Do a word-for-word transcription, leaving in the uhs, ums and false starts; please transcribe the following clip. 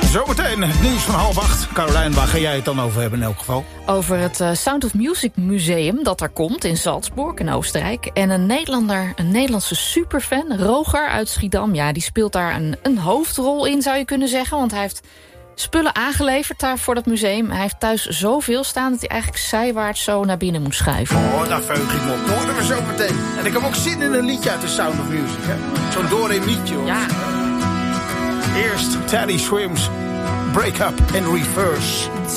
Zometeen het nieuws van half acht. Carolijn, waar ga jij het dan over hebben in elk geval? Over het uh, Sound of Music Museum dat er komt in Salzburg in Oostenrijk. En een Nederlander, een Nederlandse superfan, Roger uit Schiedam. Ja, die speelt daar een, een hoofdrol in, zou je kunnen zeggen. Want hij heeft spullen aangeleverd daar voor dat museum. Hij heeft thuis zoveel staan dat hij eigenlijk zijwaarts zo naar binnen moet schuiven. Oh, daar verheug ik me op. Dat horen we zo meteen. En ik heb ook zin in een liedje uit de Sound of Music. Hè? Zo'n do-re-mietje. Ja. Eerst Teddy Swims, Break Up in Reverse.